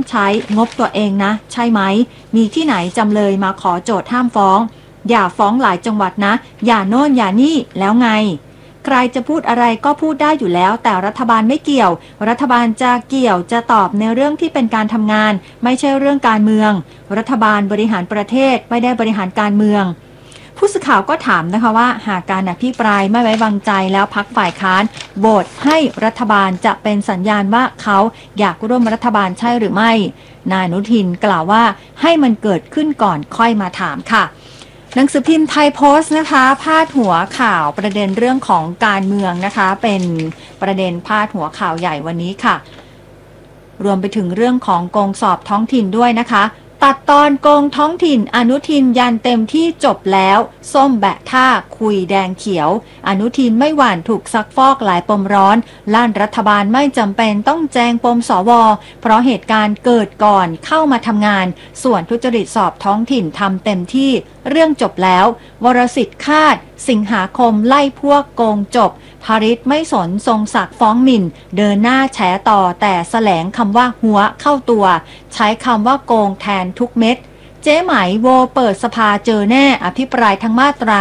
ใช้งบตัวเองนะใช่ไหมมีที่ไหนจำเลยมาขอโจทย์ห้ามฟ้องอย่าฟ้องหลายจังหวัดนะอย่าโน่นอย่านี่แล้วไงใครจะพูดอะไรก็พูดได้อยู่แล้วแต่รัฐบาลไม่เกี่ยวรัฐบาลจะเกี่ยวจะตอบในเรื่องที่เป็นการทำงานไม่ใช่เรื่องการเมืองรัฐบาลบริหารประเทศไม่ได้บริหารการเมืองผู้สื่อข่าวก็ถามนะคะว่าหากการอภิปรายไม่ไว้วางใจแล้วพรรคฝ่ายค้านโหวตให้รัฐบาลจะเป็นสัญญาณว่าเขาอยากร่วมรัฐบาลใช่หรือไม่นายอนุทินกล่าวว่าให้มันเกิดขึ้นก่อนค่อยมาถามค่ะหนังสือพิมพ์ไทยโพสต์นะคะพาดหัวข่าวประเด็นเรื่องของการเมืองนะคะเป็นประเด็นพาดหัวข่าวใหญ่วันนี้ค่ะรวมไปถึงเรื่องของโกงสอบท้องถิ่นด้วยนะคะตัดตอนโกงท้องถิ่นอนุทินยันเต็มที่จบแล้วส้มแบะท่าคุยแดงเขียวอนุทินไม่หวั่นถูกซักฟอกหลายปมร้อนล้านรัฐบาลไม่จำเป็นต้องแจงปมสวเพราะเหตุการณ์เกิดก่อนเข้ามาทำงานส่วนทุจริตสอบท้องถิ่นทำเต็มที่เรื่องจบแล้ววรสิทธิ์คาดสิงหาคมไล่พวกโกงจบภริษไม่สนทรงศักดิ์ฟ้องหมิ่นเดินหน้าแฉต่อแต่แสลงคำว่าหัวเข้าตัวใช้คำว่าโกงแทนทุกเม็ดเจ๊ไหมโวเปิดสภาเจอแน่อภิปรายทั้งมาตรา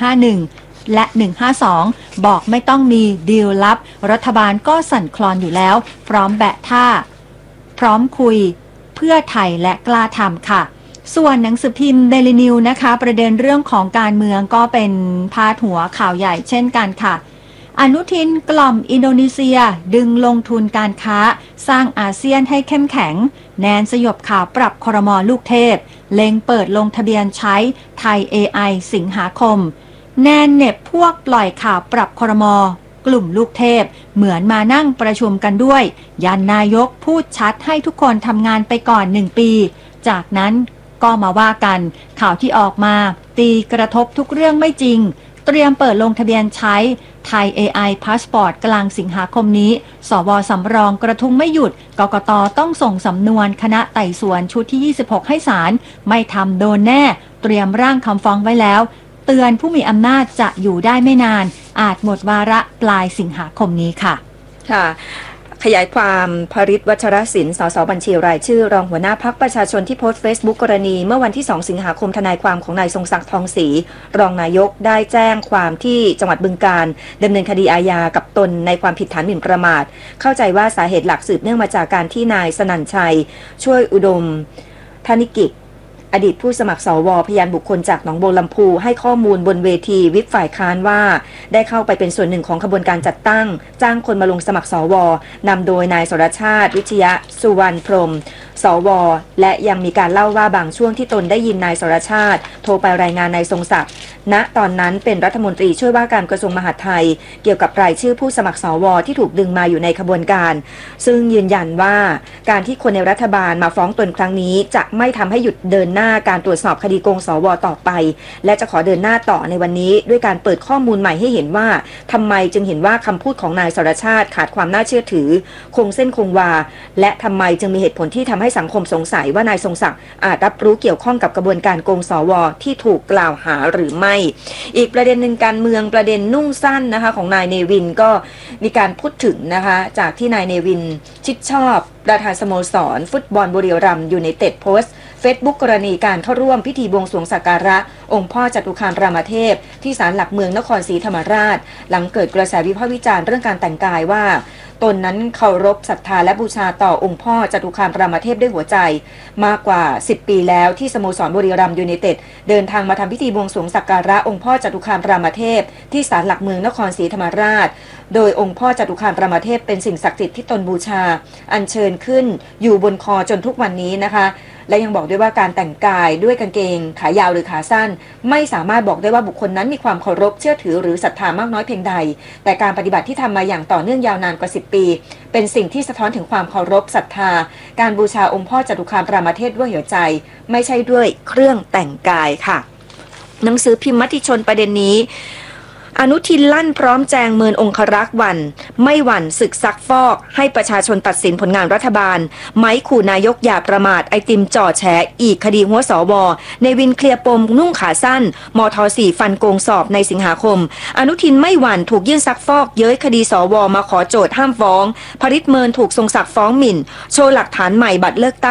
151และ152บอกไม่ต้องมีดีลลับรัฐบาลก็สั่นคลอนอยู่แล้วพร้อมแบะท่าพร้อมคุยเพื่อไทยและกล้าทำค่ะส่วนหนังสือพิมพ์เดลินิวนะคะประเด็นเรื่องของการเมืองก็เป็นพาดหัวข่าวใหญ่เช่นกันค่ะอนุทินกล่อมอินโดนีเซียดึงลงทุนการค้าสร้างอาเซียนให้เข้มแข็งแนนสยบข่าวปรับครม.ลูกเทพเล็งเปิดลงทะเบียนใช้ไทย AI สิงหาคมแนนเน็บพวกปล่อยข่าวปรับครม.กลุ่มลูกเทพเหมือนมานั่งประชุมกันด้วยยันนายกพูดชัดให้ทุกคนทำงานไปก่อน1 ปีจากนั้นก็มาว่ากันข่าวที่ออกมาตีกระทบทุกเรื่องไม่จริงเตรียมเปิดลงทะเบียนใช้ไทย AI Passport กลางสิงหาคมนี้สว.สำรองกระทุ้งไม่หยุดกกต.ต้องส่งสำนวนคณะไต่สวนชุดที่26ให้ศาลไม่ทำโดนแน่เตรียมร่างคำฟ้องไว้แล้วเตือนผู้มีอำนาจจะอยู่ได้ไม่นานอาจหมดวาระปลายสิงหาคมนี้ค่ะค่ะขยายความภริษ วัชรศิลป์ สสบัญชีรายชื่อรองหัวหน้าพรรคประชาชนที่โพสต์เฟซบุ๊กกรณีเมื่อวันที่2 สิงหาคมทนายความของนายทรงศักดิ์ทองศรีรองนายกได้แจ้งความที่จังหวัดบึงกาฬดำเนินคดีอาญากับตนในความผิดฐานหมิ่นประมาทเข้าใจว่าสาเหตุหลักสืบเนื่องมาจากการที่นายสนั่นชัยช่วยอุดมธนิกิจอดีตผู้สมัครสวพยานบุคคลจากหนองบัวลำพูให้ข้อมูลบนเวทีวิปฝ่ายค้านว่าได้เข้าไปเป็นส่วนหนึ่งของขบวนการจัดตั้งจ้างคนมาลงสมัครสวนำโดยนายสรชาติวิชยสุวรรณพรหมสวและยังมีการเล่าว่าบางช่วงที่ตนได้ยินนายสรชาติโทรไปรายงานนายทรงศักดิ์ณตอนนั้นเป็นรัฐมนตรีช่วยว่าการกระทรวงมหาดไทยเกี่ยวกับรายชื่อผู้สมัครสวที่ถูกดึงมาอยู่ในขบวนการซึ่งยืนยันว่าการที่คนในรัฐบาลมาฟ้องตนครั้งนี้จะไม่ทำให้หยุดเดินหน้าการตรวจสอบคดีโกงสวต่อไปและจะขอเดินหน้าต่อในวันนี้ด้วยการเปิดข้อมูลใหม่ให้เห็นว่าทำไมจึงเห็นว่าคำพูดของนายสรชาติขาดความน่าเชื่อถือคงเส้นคงวาและทำไมจึงมีเหตุผลที่ทำให้สังคมสงสัยว่านายทรงศักดิ์อาจรับรู้เกี่ยวข้องกับกระบวนการโกงสวที่ถูกกล่าวหาหรือไม่อีกประเด็นหนึ่งการเมืองประเด็นนุ่งสั้นนะคะของนายเนวินก็มีการพูดถึงนะคะจากที่นายเนวินชิดชอบประธานสโมสรฟุตบอลบุรีรัมย์ยูไนเต็ดโพสต์เฟซบุ๊กกรณีการเข้าร่วมพิธีบวงสรวงสักการะองค์พ่อจตุคามรามเทพที่ศาลหลักเมืองนครศรีธรรมราชหลังเกิดกระแสวิพากษ์วิจารณ์เรื่องการแต่งกายว่าตนนั้นเคารพศรัทธาและบูชาต่อองค์พ่อจตุคามรามเทพด้วยหัวใจมากกว่า10 ปีแล้วที่สโมสรบุรีรัมย์ยูไนเต็ดเดินทางมาทำพิธีบวงสรวงสักการะองค์พ่อจตุคามรามเทพที่ศาลหลักเมืองนครศรีธรรมราชโดยองค์พ่อจตุคามรามเทพเป็นสิ่งศักดิ์สิทธิ์ที่ตนบูชาอัญเชิญขึ้นอยู่บนคอจนทุกวันนี้นะคะและยังบอกด้วยว่าการแต่งกายด้วยกางเกงขายาวหรือขาสั้นไม่สามารถบอกได้ว่าบุคคลนั้นมีความเคารพเชื่อถือหรือศรัทธามากน้อยเพียงใดแต่การปฏิบัติที่ทำมาอย่างต่อเนื่องยาวนานกว่า10 ปีเป็นสิ่งที่สะท้อนถึงความเคารพศรัทธาการบูชาองค์พ่อจตุคามรามเทพด้วยหัวใจไม่ใช่ด้วยเครื่องแต่งกายค่ะหนังสือพิมพ์มติชนประเด็นนี้อนุทินลั่นพร้อมแจงเมินองครักษ์วันไม่หวั่นศึกซักฟอกให้ประชาชนตัดสินผลงานรัฐบาลไม้ขู่นายกอย่าประมาทไอติมจ่อแฉอีกคดีหัวสวในวินเคลียร์ปมนุ่งขาสั้นมท.4 ฟันโกงสอบในสิงหาคมอนุทินไม่หวั่นถูกยื่นซักฟอกเย้ยคดีสวมาขอโจทย์ห้ามฟ้องภริษเมินถูกทรงศักดิ์ฟ้องหมิ่นโชว์หลักฐานใหม่บัตรเลือกตั้ง